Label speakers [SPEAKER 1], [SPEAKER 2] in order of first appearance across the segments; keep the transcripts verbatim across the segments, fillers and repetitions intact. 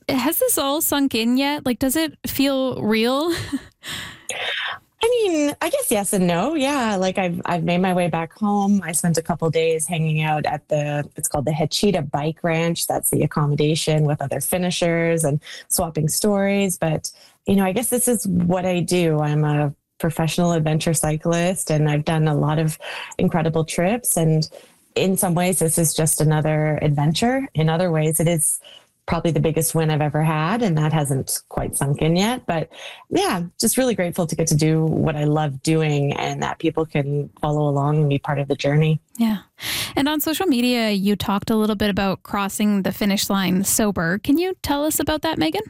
[SPEAKER 1] has this all sunk in yet? Like, does it feel real?
[SPEAKER 2] I mean, I guess yes and no. Yeah, like I've I've made my way back home. I spent a couple days hanging out at the it's called the Hachita Bike Ranch. That's the accommodation with other finishers and swapping stories. But you know, I guess this is what I do. I'm a professional adventure cyclist, and I've done a lot of incredible trips. And in some ways, this is just another adventure. In other ways, it is probably the biggest win I've ever had, and that hasn't quite sunk in yet. But yeah, just really grateful to get to do what I love doing and that people can follow along and be part of the journey.
[SPEAKER 1] Yeah. And on social media, you talked a little bit about crossing the finish line sober. Can you tell us about that, Megan?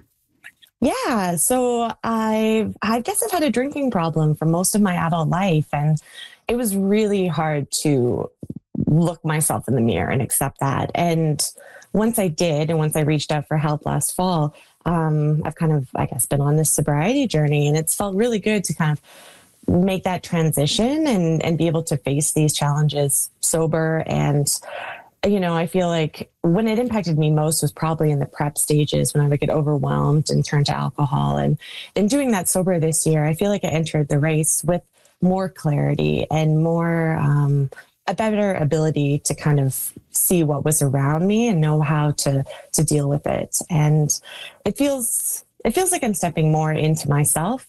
[SPEAKER 2] Yeah, so I I guess I've had a drinking problem for most of my adult life, and it was really hard to look myself in the mirror and accept that. And once I did, and once I reached out for help last fall, um, I've kind of, I guess, been on this sobriety journey, and it's felt really good to kind of make that transition and, and be able to face these challenges sober. And, you know, I feel like when it impacted me most was probably in the prep stages when I would get overwhelmed and turn to alcohol. And in doing that sober this year, I feel like I entered the race with more clarity and more, um, a better ability to kind of see what was around me and know how to to deal with it. And it feels it feels like I'm stepping more into myself,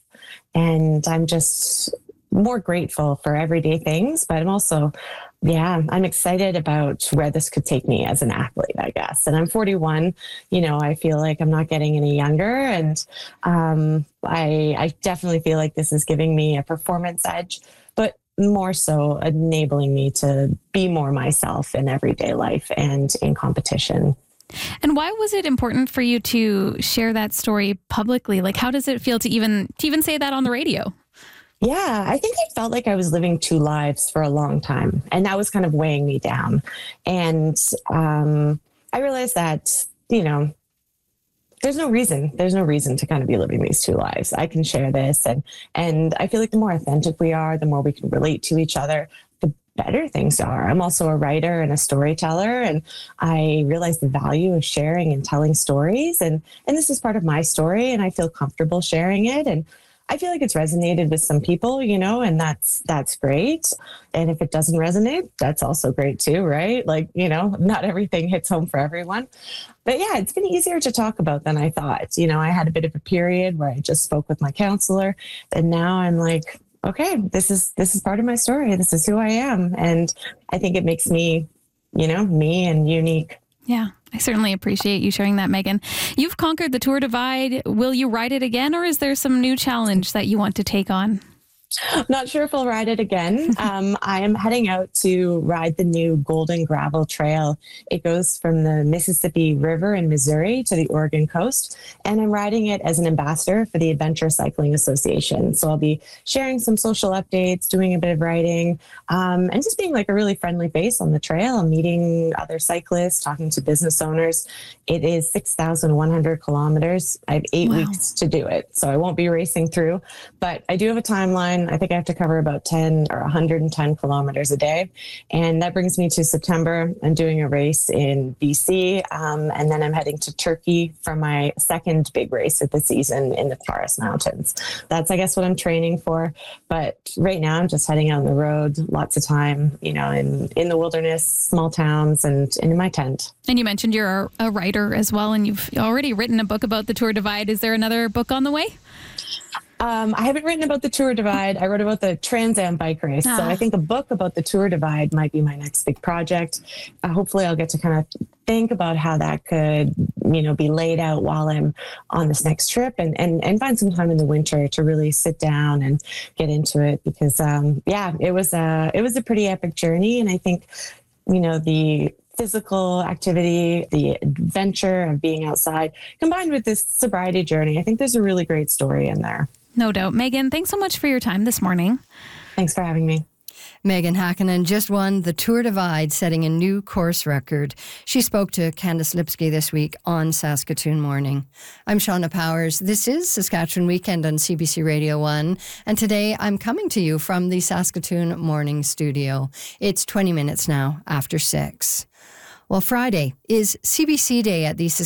[SPEAKER 2] and I'm just more grateful for everyday things. But I'm also, yeah, I'm excited about where this could take me as an athlete, I guess. And I'm forty-one, you know, I feel like I'm not getting any younger. And um, I, I definitely feel like this is giving me a performance edge, but more so enabling me to be more myself in everyday life and in competition.
[SPEAKER 1] And why was it important for you to share that story publicly? Like, how does it feel to even to even say that on the radio?
[SPEAKER 2] Yeah, I think I felt like I was living two lives for a long time, and that was kind of weighing me down. And um, I realized that, you know, there's no reason, there's no reason to kind of be living these two lives. I can share this. And, and I feel like the more authentic we are, the more we can relate to each other, the better things are. I'm also a writer and a storyteller, and I realize the value of sharing and telling stories. And, and this is part of my story, and I feel comfortable sharing it. And I feel like it's resonated with some people, you know, and that's, that's great. And if it doesn't resonate, that's also great too, right? Like, you know, not everything hits home for everyone. But yeah, it's been easier to talk about than I thought. You know, I had a bit of a period where I just spoke with my counselor, and now I'm like, okay, this is, this is part of my story. This is who I am. And I think it makes me, you know, me and unique.
[SPEAKER 1] Yeah, I certainly appreciate you sharing that, Megan. You've conquered the Tour Divide. Will you ride it again, or is there some new challenge that you want to take on?
[SPEAKER 2] Not sure if I'll ride it again. Um, I am heading out to ride the new Golden Gravel Trail. It goes from the Mississippi River in Missouri to the Oregon coast, and I'm riding it as an ambassador for the Adventure Cycling Association. So I'll be sharing some social updates, doing a bit of riding, um, and just being like a really friendly face on the trail. I'm meeting other cyclists, talking to business owners. It is six thousand one hundred kilometers. I have eight wow. weeks to do it, so I won't be racing through, but I do have a timeline. I think I have to cover about ten or one hundred ten kilometers a day. And that brings me to September. I'm doing a race in B C. Um, and then I'm heading to Turkey for my second big race of the season in the Taurus Mountains. That's, I guess, what I'm training for. But right now I'm just heading out on the road, lots of time, you know, in, in the wilderness, small towns, and, and in my tent.
[SPEAKER 1] And you mentioned you're a writer as well, and you've already written a book about the Tour Divide. Is there another book on the way?
[SPEAKER 2] Um, I haven't written about the Tour Divide. I wrote about the Trans Am bike race. Ah. So I think a book about the Tour Divide might be my next big project. Uh, hopefully I'll get to kind of think about how that could, you know, be laid out while I'm on this next trip, and, and, and find some time in the winter to really sit down and get into it, because, um, yeah, it was a, it was a pretty epic journey. And I think, you know, the physical activity, the adventure of being outside, combined with this sobriety journey, I think there's a really great story in there.
[SPEAKER 1] No doubt. Megan, thanks so much for your time this morning.
[SPEAKER 2] Thanks for having me.
[SPEAKER 3] Megan Hakkinen just won the Tour Divide, setting a new course record. She spoke to Candice Lipsky this week on Saskatoon Morning. I'm Shauna Powers. This is Saskatchewan Weekend on C B C Radio one, and today I'm coming to you from the Saskatoon Morning studio. It's twenty minutes now after six. Well, Friday is C B C Day at the Saskatchewan